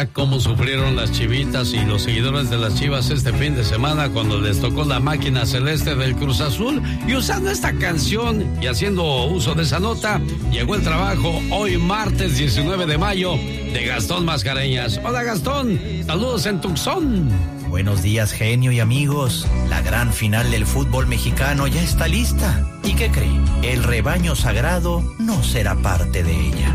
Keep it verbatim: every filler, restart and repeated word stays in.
Ah, cómo sufrieron las chivitas y los seguidores de las Chivas este fin de semana cuando les tocó la máquina celeste del Cruz Azul. Y usando esta canción y haciendo uso de esa nota, llegó el trabajo hoy martes diecinueve de mayo de Gastón Mascareñas. Hola Gastón, saludos en Tucson. Buenos días, genio y amigos. La gran final del fútbol mexicano ya está lista. ¿Y qué creen? El rebaño sagrado no será parte de ella.